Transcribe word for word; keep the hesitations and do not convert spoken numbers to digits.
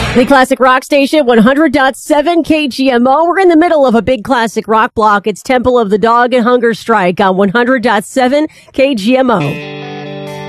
The Classic Rock Station, one hundred point seven K G M O. We're in the middle of a big classic rock block. It's Temple of the Dog and Hunger Strike on one hundred point seven K G M O.